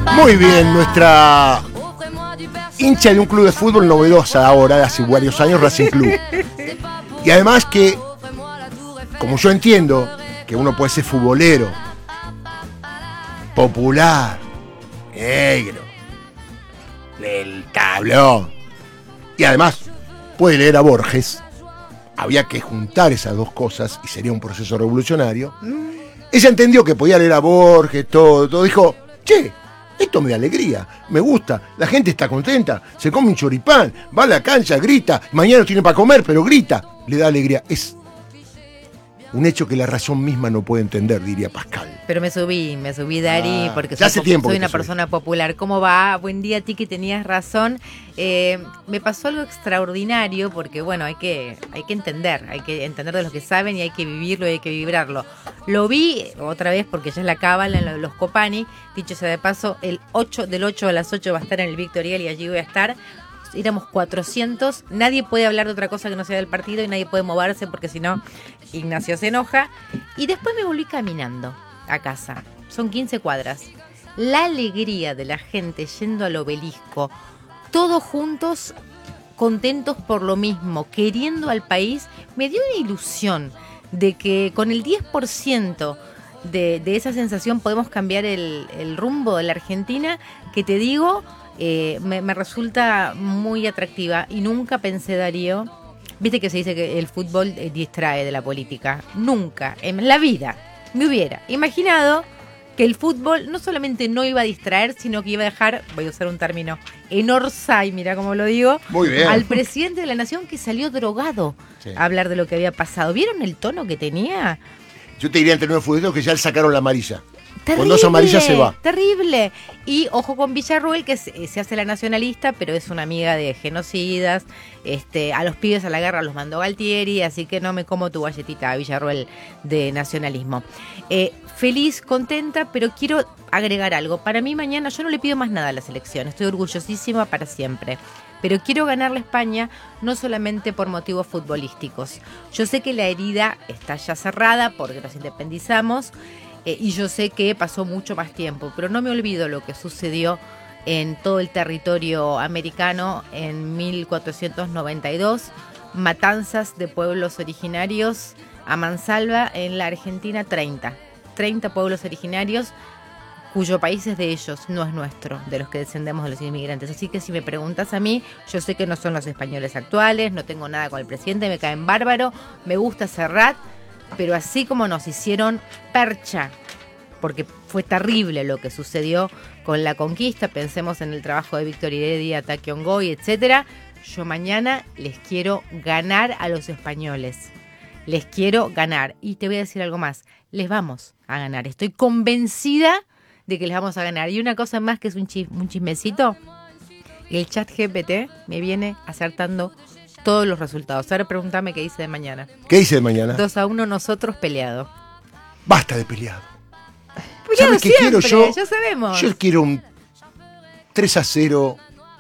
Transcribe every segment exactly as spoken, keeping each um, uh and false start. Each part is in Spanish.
Muy bien, nuestra hincha de un club de fútbol novedosa ahora, de hace varios años, Racing Club. Y además que, como yo entiendo, que uno puede ser futbolero, popular, negro, del tablón, y además puede leer a Borges, había que juntar esas dos cosas y sería un proceso revolucionario. Ella entendió que podía leer a Borges, todo, todo, dijo, che, esto me da alegría, me gusta, la gente está contenta, se come un choripán, va a la cancha, grita, mañana no tiene para comer, pero grita, le da alegría. Es un hecho que la razón misma no puede entender, diría Pascal. Pero me subí, me subí, Dari, ah, porque soy, hace tiempo soy una subí. persona popular. ¿Cómo va? Buen día, Tiki, tenías razón. Eh, me pasó algo extraordinario, porque bueno, hay que, hay que entender, hay que entender de los que saben y hay que vivirlo y hay que vibrarlo. Lo vi otra vez, porque ya es la cábala en lo de los Copani, dicho sea de paso, el ocho del ocho a las ocho va a estar en el Victorial y allí voy a estar. Éramos cuatrocientos, nadie puede hablar de otra cosa que no sea del partido y nadie puede moverse porque si no Ignacio se enoja. Y después me volví caminando a casa, son quince cuadras. La alegría de la gente yendo al Obelisco, todos juntos, contentos por lo mismo, queriendo al país, me dio una ilusión de que con el diez por ciento de, de esa sensación podemos cambiar el, el rumbo de la Argentina, que te digo... Eh, me, me resulta muy atractiva y nunca pensé, Darío, viste que se dice que el fútbol eh, distrae de la política, nunca en la vida me hubiera imaginado que el fútbol no solamente no iba a distraer, sino que iba a dejar, voy a usar un término, en orsay, mira cómo lo digo, muy bien, al presidente de la nación que salió drogado sí. a hablar de lo que había pasado. ¿Vieron el tono que tenía? Yo te diría en términos futbolistas que ya le sacaron la amarilla. Terrible, con dos amarillas se va. Terrible. Y ojo con Villarruel, que se, se hace la nacionalista, pero es una amiga de genocidas. Este, a los pibes a la guerra los mandó Galtieri, así que no me como tu galletita, Villarruel, de nacionalismo. Eh, feliz, contenta, pero quiero agregar algo. Para mí mañana yo no le pido más nada a la selección. Estoy orgullosísima para siempre. Pero quiero ganarle a España no solamente por motivos futbolísticos. Yo sé que la herida está ya cerrada porque nos independizamos. Eh, y yo sé que pasó mucho más tiempo, pero no me olvido lo que sucedió en todo el territorio americano en mil cuatrocientos noventa y dos, matanzas de pueblos originarios a mansalva. En la Argentina treinta, treinta pueblos originarios cuyo país es de ellos, no es nuestro, de los que descendemos de los inmigrantes. Así que si me preguntas a mí, yo sé que no son los españoles actuales, no tengo nada con el presidente, me caen bárbaro, me gusta Serrat, pero así como nos hicieron percha, porque fue terrible lo que sucedió con la conquista, pensemos en el trabajo de Víctor Heredia, Taki Ongoy, etcétera. Yo mañana les quiero ganar a los españoles, les quiero ganar. Y te voy a decir algo más, les vamos a ganar, estoy convencida de que les vamos a ganar. Y una cosa más que es un, chis- un chismecito, el chat G P T me viene acertando todos los resultados. Ahora pregúntame qué dice de mañana. ¿Qué dice de mañana? dos a uno nosotros peleado. Basta de peleado. Peleado ¿Sabes qué siempre, quiero yo? Ya sabemos. Yo quiero un tres a cero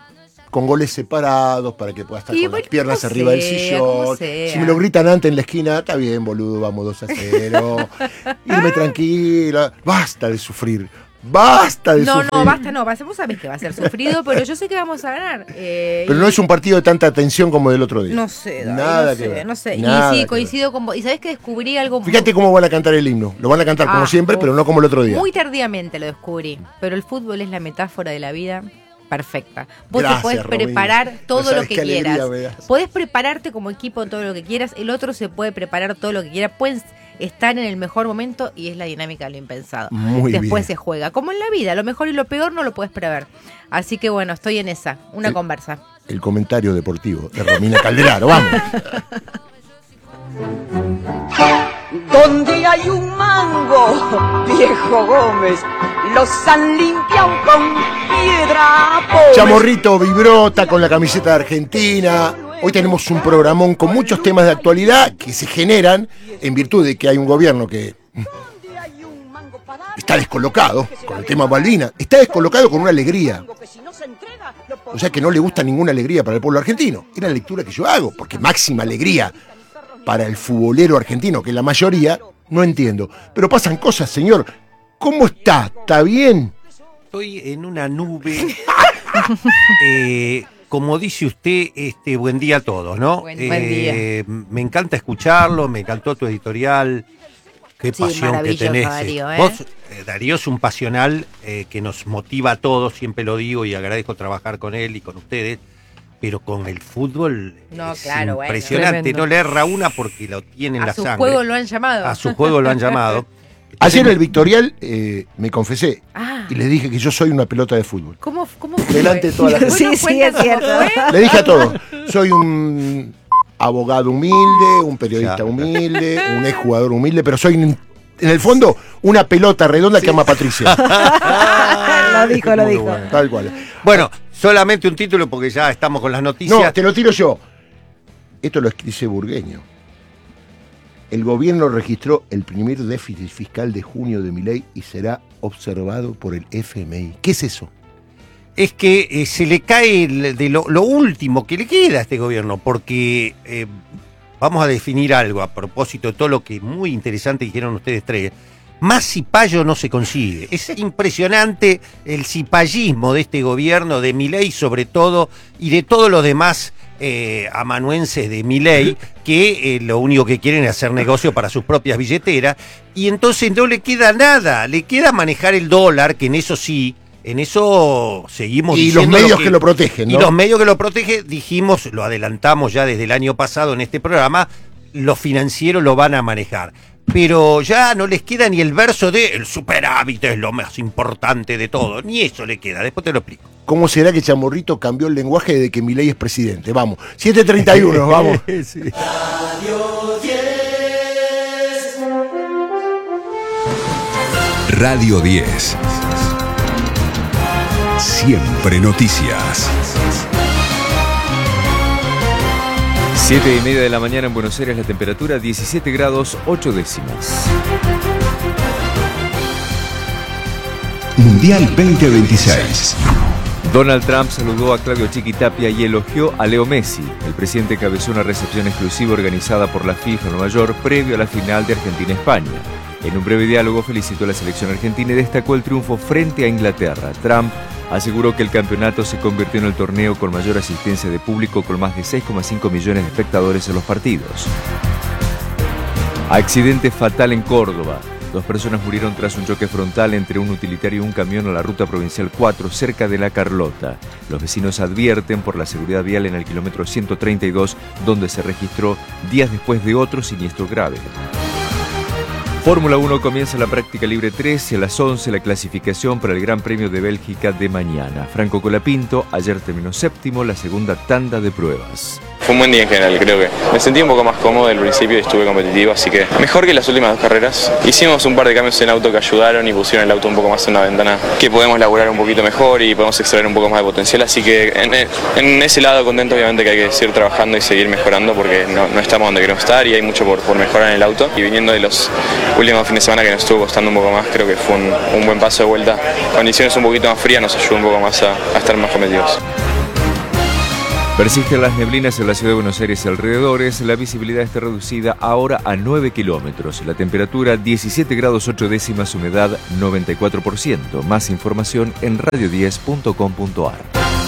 con goles separados para que pueda estar Y con bueno, las piernas como arriba del sea, sillón. como sea. Si me lo gritan antes en la esquina, está bien, boludo, vamos dos a cero. Irme tranquila. Basta de sufrir. Basta de No, sufrir. no, basta, no. Vos sabés que va a ser sufrido, pero yo sé que vamos a ganar. Eh, Pero y- no es un partido de tanta tensión como del otro día. No sé, David, Nada no que sé, ver. no sé. Nada Y sí, que coincido con vos. Y sabés que descubrí algo. Fíjate cómo van a cantar el himno. Lo van a cantar como Ah, siempre, uf. pero no como el otro día. Muy tardíamente lo descubrí, pero el fútbol es la metáfora de la vida perfecta. Vos Gracias, te podés Romina. preparar todo No sabes lo que qué alegría quieras. me das. Podés prepararte como equipo todo lo que quieras, el otro se puede preparar todo lo que quiera. Pueden estar en el mejor momento y es la dinámica de lo impensado. Muy Después bien. se juega. Como en la vida, lo mejor y lo peor no lo puedes prever. Así que bueno, estoy en esa, una El- conversa. El comentario deportivo de Romina Calderaro. Vamos. Donde hay un mango, viejo Gómez, los han limpiado con piedra. Pómez. Chamorrito vibrota con la camiseta de Argentina. Hoy tenemos un programón con muchos temas de actualidad que se generan en virtud de que hay un gobierno que está descolocado con el tema Malvinas. Está descolocado con una alegría. O sea que no le gusta ninguna alegría para el pueblo argentino. Es la lectura que yo hago, porque máxima alegría para el futbolero argentino, que la mayoría no entiendo. Pero pasan cosas, señor. ¿Cómo está? ¿Está bien? estoy en una nube. eh, como dice usted, este, buen día a todos, ¿no? Buen, buen día. Eh, me encanta escucharlo, me encantó tu editorial. Qué Sí, pasión que tenés. Darío, ¿eh? Vos, eh, Darío es un pasional eh, que nos motiva a todos, siempre lo digo y agradezco trabajar con él y con ustedes, pero con el fútbol no, es claro, impresionante. Bueno, no le erra una porque lo tiene en a la su sangre. juego lo han llamado. A su juego lo han llamado. Ayer en el Victorial eh, me confesé Ah. y les dije que yo soy una pelota de fútbol. ¿Cómo, cómo fue? Delante de toda la gente. ¿Vos nos Sí, sí, cuentas es cómo cierto. fue? Le dije a todos, soy un abogado humilde, un periodista Claro. humilde, un exjugador humilde, pero soy en, en el fondo una pelota redonda que ama a Patricia. Lo dijo, lo Muy dijo. bueno. Tal cual. Bueno, solamente un título porque ya estamos con las noticias. No, te lo tiro yo. Esto lo dice Burgueño. El gobierno registró el primer déficit fiscal de junio de Milei y será observado por el F M I. ¿Qué es eso? Es que eh, se le cae el- de lo, lo último que le queda a este gobierno, porque eh, vamos a definir algo a propósito de todo lo que muy interesante dijeron ustedes tres. Más cipayo no se consigue. Es impresionante el cipallismo de este gobierno, de Milei sobre todo, y de todos los demás eh, amanuenses de Milei, que eh, lo único que quieren es hacer negocio para sus propias billeteras, y entonces no le queda nada, le queda manejar el dólar, que en eso sí, en eso seguimos Y los diciendo medios que, lo protegen, y ¿no? los medios que lo protegen, dijimos, lo adelantamos ya desde el año pasado en este programa, los financieros lo van a manejar. Pero ya no les queda ni el verso de el superávit es lo más importante de todo, ni eso le queda, después te lo explico. ¿Cómo será que Chamorrito cambió el lenguaje desde que Milei es presidente? Vamos, siete treinta y uno, vamos. Sí. Radio diez. Siempre noticias. Siete y media de la mañana en Buenos Aires, la temperatura diecisiete grados ocho décimas. Mundial veinte veintiséis. Donald Trump saludó a Claudio Chiquitapia y elogió a Leo Messi. El presidente encabezó una recepción exclusiva organizada por la FIFA en Nueva York previo a la final de Argentina-España. En un breve diálogo felicitó a la selección argentina y destacó el triunfo frente a Inglaterra. Trump aseguró que el campeonato se convirtió en el torneo con mayor asistencia de público, con más de seis coma cinco millones de espectadores en los partidos. Accidente fatal en Córdoba. Dos personas murieron tras un choque frontal entre un utilitario y un camión en la ruta provincial cuatro, cerca de La Carlota. Los vecinos advierten por la seguridad vial en el kilómetro ciento treinta y dos, donde se registró días después de otro siniestro grave. Fórmula uno comienza la práctica libre tres y a las once la clasificación para el Gran Premio de Bélgica de mañana. Franco Colapinto ayer terminó séptimo la segunda tanda de pruebas. Fue un buen día en general, creo que me sentí un poco más cómodo al principio y estuve competitivo, así que mejor que las últimas dos carreras. Hicimos un par de cambios en auto que ayudaron y pusieron el auto un poco más en una ventana que podemos laburar un poquito mejor y podemos extraer un poco más de potencial, así que en, en ese lado contento, obviamente que hay que seguir trabajando y seguir mejorando porque no, no estamos donde queremos estar y hay mucho por, por mejorar en el auto, y viniendo de los últimos fines de semana que nos estuvo costando un poco más, creo que fue un, un buen paso de vuelta. Condiciones un poquito más frías nos ayudó un poco más a, a estar más competitivos. Persisten las neblinas en la ciudad de Buenos Aires y alrededores. La visibilidad está reducida ahora a nueve kilómetros. La temperatura diecisiete grados ocho décimas, humedad noventa y cuatro por ciento. Más información en radio diez punto com punto a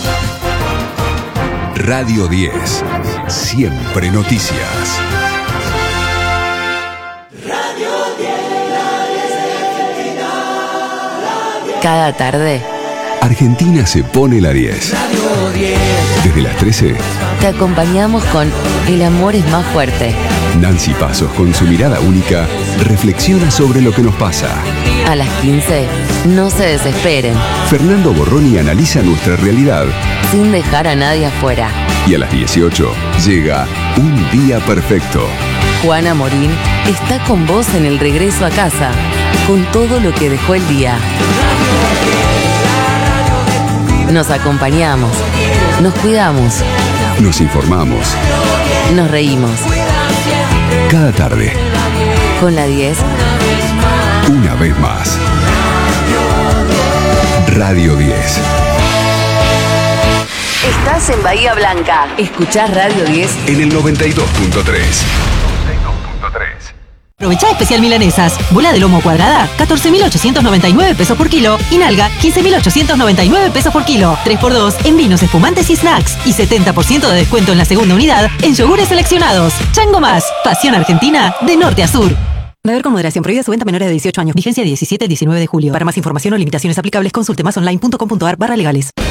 r. Radio diez. Siempre noticias. Cada tarde Argentina se pone la diez. Desde las trece, te acompañamos con El amor es más fuerte. Nancy Pasos, con su mirada única, reflexiona sobre lo que nos pasa. A las quince, no se desesperen, Fernando Borroni analiza nuestra realidad. sin dejar a nadie afuera. Y a las dieciocho llega Un Día Perfecto. Juana Morín está con vos en el regreso a casa, con todo lo que dejó el día. Nos acompañamos, nos cuidamos, Nos informamos. nos reímos. Cada tarde, Con la diez, una vez más. Radio diez. estás en Bahía Blanca. Escuchás Radio diez. En el noventa y dos punto tres. Aprovecha especial milanesas. Bola de lomo cuadrada, catorce mil ochocientos noventa y nueve pesos por kilo. Y nalga, quince mil ochocientos noventa y nueve pesos por kilo. tres por dos en vinos, espumantes y snacks. Y setenta por ciento de descuento en la segunda unidad en yogures seleccionados. Chango Más. Pasión argentina de norte a sur. Beber con moderación. Prohibida su venta a menores de dieciocho años. Vigencia diecisiete al diecinueve de julio. Para más información o limitaciones aplicables, consulte más online punto com punto a r barra legales.